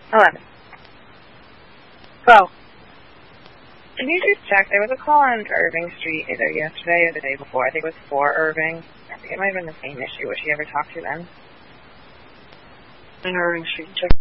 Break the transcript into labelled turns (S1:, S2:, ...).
S1: 11. 12. Can you just check? There was a call on Irving Street either yesterday or the day before. I think it was for Irving. I think it might have been the same issue. Was she ever talked to then?
S2: In Irving Street, check.